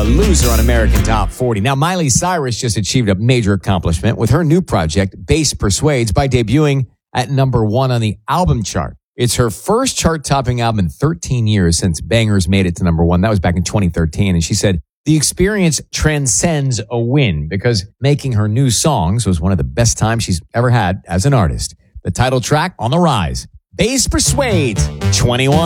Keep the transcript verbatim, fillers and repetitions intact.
loser on American Top forty. Now, Miley Cyrus just achieved a major accomplishment with her new project, Bass Persuades, by debuting at number one on the album chart. It's her first chart-topping album in thirteen years since Bangers made it to number one. That was back in twenty thirteen. And she said, the experience transcends a win because making her new songs was one of the best times she's ever had as an artist. The title track, On the Rise, Bass Persuades, twenty-one.